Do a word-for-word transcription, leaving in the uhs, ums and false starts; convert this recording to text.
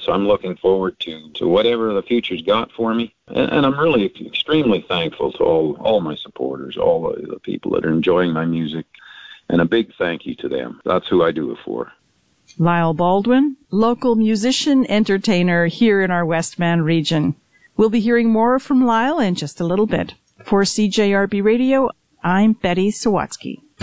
so I'm looking forward to, to whatever the future's got for me. And, and I'm really extremely thankful to all, all my supporters, all the, the people that are enjoying my music, and a big thank you to them. That's who I do it for. Lyle Baldwin, local musician, entertainer here in our Westman region. We'll be hearing more from Lyle in just a little bit. For C J R B Radio, I'm Betty Sawatsky.